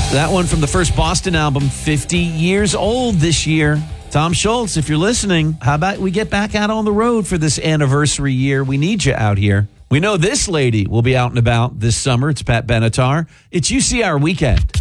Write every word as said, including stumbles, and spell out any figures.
That one from the first Boston album, fifty years old this year. Tom Schultz, if you're listening, how about we get back out on the road for this anniversary year? We need you out here. We know this lady will be out and about this summer. It's Pat Benatar. It's U C R Weekend.